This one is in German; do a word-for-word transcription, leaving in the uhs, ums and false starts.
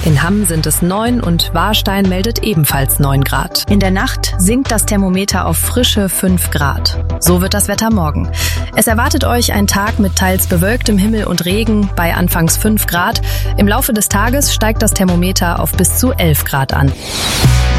In Hamm sind es neun und Warstein meldet ebenfalls neun Grad. In der Nacht sinkt das Thermometer auf frische fünf Grad. So wird das Wetter morgen. Es erwartet euch ein Tag mit teils bewölktem Himmel und Regen bei anfangs fünf Grad. Im Laufe des Tages steigt das Thermometer auf bis zu elf Grad an.